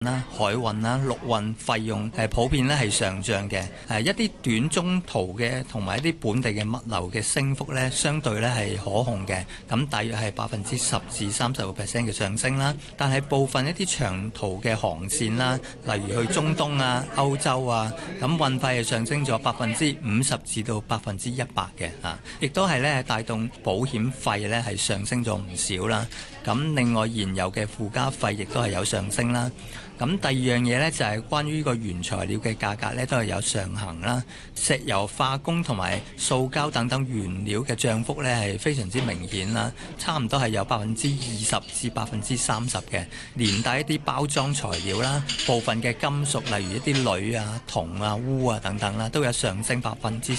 啦、海運啦、陸運費用普遍咧係上漲嘅。一啲短中途嘅同埋一啲本地嘅物流嘅升幅咧，相對咧係可控嘅。咁大約係10%至30%嘅上升啦。但係部分一啲長途嘅航線啦，例如去中東啊、歐洲啊，咁運費係上升咗50%至到100%嘅嚇，亦都係咧帶動保險費咧係上升咗唔少啦。咁另外燃油嘅附加費亦都係有上升啦。咁第二樣嘢呢，就係關於呢個原材料嘅價格呢，都係有上行啦。石油化工同埋塑膠等等原料嘅漲幅呢，係非常之明顯啦，差唔多係有20%至30%嘅。連帶一啲包裝材料啦，部分嘅金屬例如一啲鋁啊、銅啊、鎢啊等等啦，都有上升10%至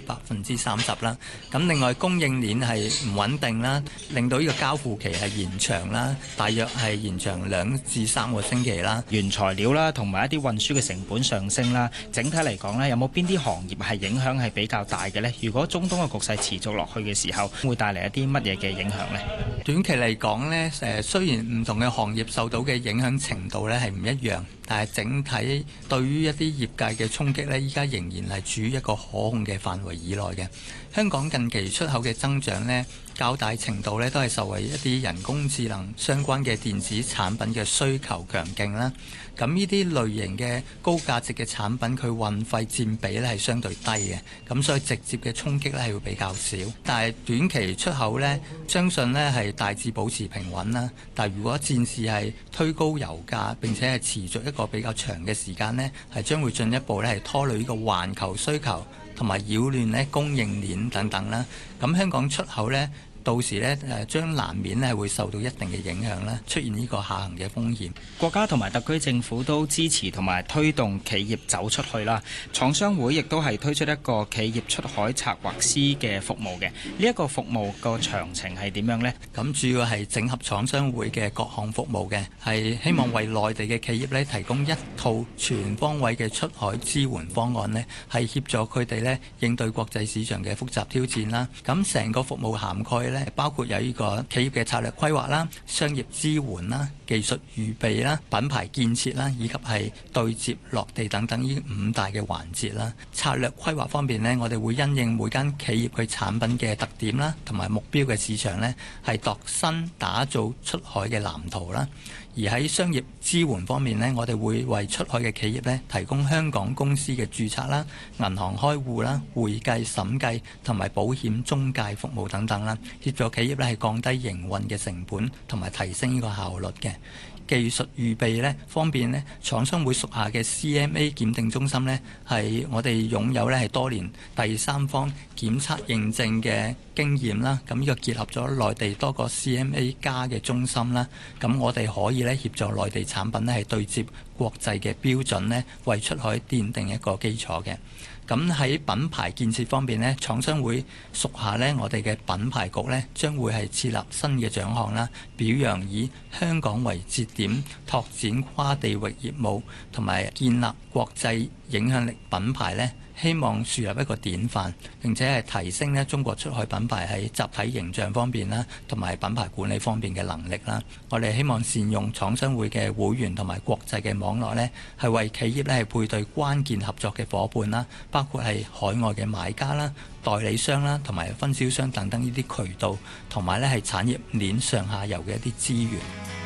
30%啦。咁另外供應鏈係唔穩定啦，令到呢個交付期係延長啦，大約係延長2至3個星期啦。 原材料啦，同埋一啲運輸嘅成本上升啦，整體嚟講呢，有冇邊啲行業係影響係比較大嘅呢？如果中東嘅局勢持續落去嘅時候，會帶嚟一啲乜嘢嘅影響呢？ 短期嚟講呢，雖然唔同嘅行業受到嘅影響程度呢係唔一樣，但係整體對於一啲業界嘅衝擊呢，依家仍然係處於一個可控嘅範圍以內嘅。香港近期出口嘅增長呢，較大程度呢都係受惠一啲人工智能相關嘅電子產品嘅需求強勁啦。咁呢啲類型嘅高價值嘅產品，佢運費佔比呢係相對低嘅，咁所以直接嘅衝擊呢係會比較少。但係短期出口呢，相信呢係大致保持平穩啦。但如果戰事係推高油價，並且係持續一個比較長嘅時間呢，係將會進一步呢係拖累呢個環球需求，同埋擾亂呢供應鏈等等啦。咁香港出口呢，到時呢將難免咧會受到一定嘅影響啦，出現呢個下行嘅風險。 國家同埋特區政府都支持同埋推動企業走出去啦。廠商會亦都係推出一個企業出海策劃師嘅服務嘅。呢一個服務個詳情係點樣呢？ 咁主要係整合廠商會嘅各項服務嘅，係希望為內地嘅企業咧提供一套全方位嘅出海支援方案呢，係協助佢哋咧應對國際市場嘅複雜挑戰啦。咁成個服務涵蓋包括有呢個企業嘅策略規劃啦、商業支援啦、技術預備啦、品牌建設啦，以及係對接落地等等呢5大嘅環節啦。策略規劃方面呢，我哋會因應每間企業佢產品嘅特點啦，同埋目標嘅市場呢，係度身打造出海嘅藍圖啦。而喺商業支援方面呢，我哋會為出海嘅企業呢提供香港公司嘅註冊啦、銀行開戶啦、會計審計同埋保險中介服務等等啦，協助企業呢係降低營運嘅成本同埋提升呢個效率嘅。技術預備呢方面呢，廠商會屬下嘅 CMA 檢定中心呢，係我哋擁有呢係多年第三方檢測認證嘅經驗啦。咁呢個結合咗內地多個 CMA 加嘅中心啦，咁我哋可以呢協助內地產品呢係對接國際嘅標準呢，為出海奠定一個基礎嘅。咁喺品牌建設方面呢，廠商會屬下呢，我哋嘅品牌局呢將會係設立新嘅獎項啦，表揚以香港為節點拓展跨地域業務同埋建立國際影響力品牌呢，希望樹立一個典範，並且係提升呢中國出海品牌喺集體形象方面啦，同埋品牌管理方面嘅能力啦。我哋希望善用廠商會嘅會員同埋國際嘅網絡呢，係為企業呢係配對關鍵合作嘅夥伴啦，包括係海外嘅買家啦、代理商啦，同埋分銷商等等呢啲渠道，同埋呢係產業鏈上下游嘅一啲資源。